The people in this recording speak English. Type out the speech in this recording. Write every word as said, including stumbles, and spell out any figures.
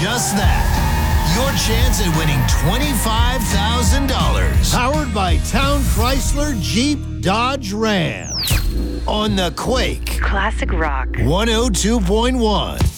just that. Your chance at winning twenty-five thousand dollars. Powered by Town Chrysler Jeep Dodge Ram. On the Quake. Classic rock. one oh two point one.